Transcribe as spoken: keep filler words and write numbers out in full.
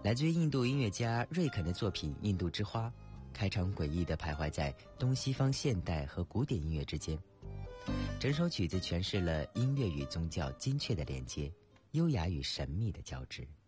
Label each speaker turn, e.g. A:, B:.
A: 来自于印度音乐家瑞肯的作品《印度之花》，开场诡异地徘徊在东西方现代和古典音乐之间。整首曲子诠释了音乐与宗教精确的连接，优雅与神秘的交织。